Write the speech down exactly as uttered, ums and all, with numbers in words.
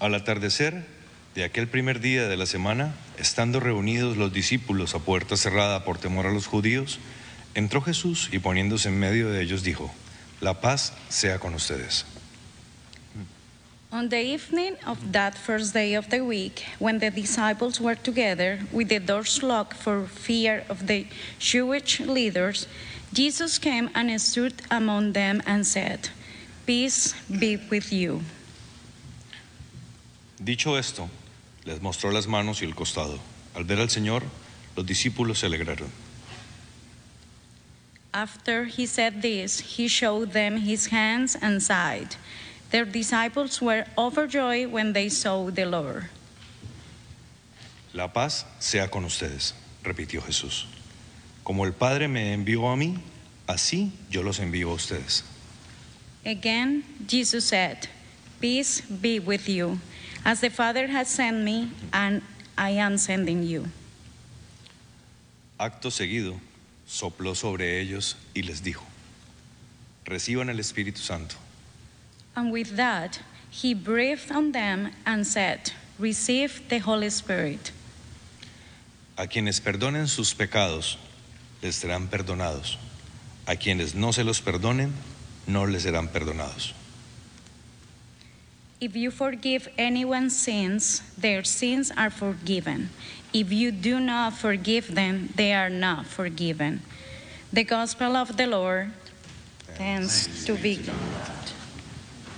Al atardecer de aquel primer día de la semana, estando reunidos los discípulos a puerta cerrada por temor a los judíos, entró Jesús y poniéndose en medio de ellos dijo: La paz sea con ustedes. On the evening of that first day of the week, when the disciples were together with the doors locked for fear of the Jewish leaders, Jesus came and stood among them and said, Peace be with you. Dicho esto, les mostró las manos y el costado. Al ver al Señor, los discípulos se alegraron. After he said this, he showed them his hands and side. Their disciples were overjoyed when they saw the Lord. La paz sea con ustedes, repitió Jesús. Como el Padre me envió a mí, así yo los envío a ustedes. Again, Jesus said, Peace be with you. As the Father has sent me, and I am sending you. Acto seguido, sopló sobre ellos y les dijo: Reciban el Espíritu Santo. And with that, he breathed on them and said, Receive the Holy Spirit. A quienes perdonen sus pecados, les serán perdonados. A quienes no se los perdonen, no les serán perdonados. If you forgive anyone's sins, their sins are forgiven. If you do not forgive them, they are not forgiven. The Gospel of the Lord. Thanks to be God.